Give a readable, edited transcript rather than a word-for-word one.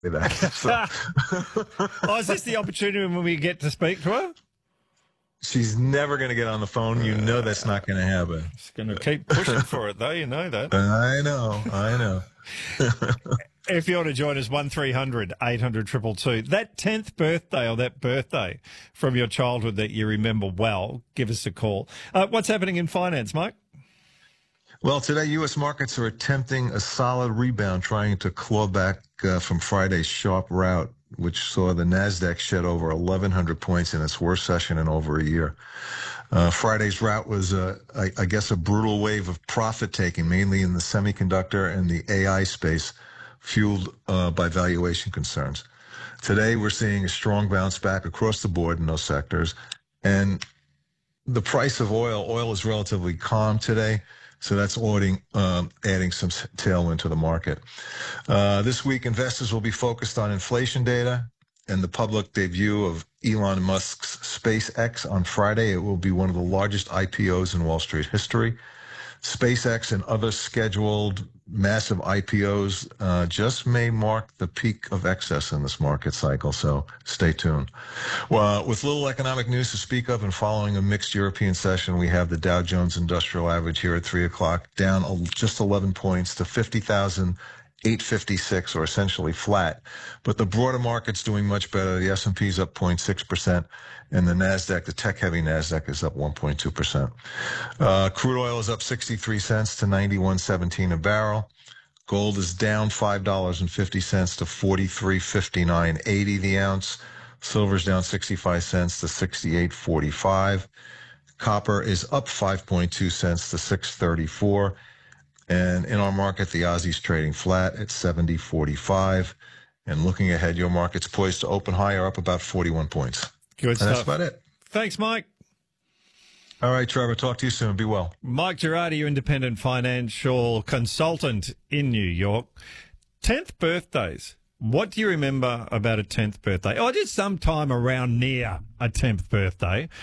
that. So, Oh, is this the opportunity when we get to speak to her? she's never going to get on the phone. You know that's not going to happen. She's going to keep pushing for it, though. You know that. I know. If you want to join us, 1300 800 222. That 10th birthday or that birthday from your childhood that you remember well, give us a call. What's happening in finance, Mike? Well, today U.S. markets are attempting a solid rebound, trying to claw back from Friday's sharp rout, which saw the Nasdaq shed over 1,100 points in its worst session in over a year. Friday's rout was, I guess, a brutal wave of profit taking, mainly in the semiconductor and the AI space, fueled by valuation concerns. Today, we're seeing a strong bounce back across the board in those sectors, and the price of oil is relatively calm today. So that's adding some tailwind to the market. This week, investors will be focused on inflation data and the public debut of Elon Musk's SpaceX on Friday. It will be one of the largest IPOs in Wall Street history. SpaceX and other scheduled massive IPOs just may mark the peak of excess in this market cycle, so stay tuned. Well, with little economic news to speak of and following a mixed European session, we have the Dow Jones Industrial Average here at 3 o'clock, down just 11 points to 50,856, or essentially flat. But the broader market's doing much better. The S&P's up 0.6%, and the Nasdaq, the tech-heavy Nasdaq, is up 1.2%. Crude oil is up 63 cents to 91.17 a barrel. Gold is down $5.50 to 43.59.80 the ounce. Silver's down 65 cents to 68.45. Copper is up 5.2 cents to 6.34. And in our market, the Aussie's trading flat at 70.45. And looking ahead, your market's poised to open higher, up about 41 points. Good stuff. And that's about it. Thanks, Mike. All right, Trevor, talk to you soon. Be well. Mike Girardi, your independent financial consultant in New York. 10th birthdays. What do you remember about a 10th birthday? Oh, just sometime around near a 10th birthday.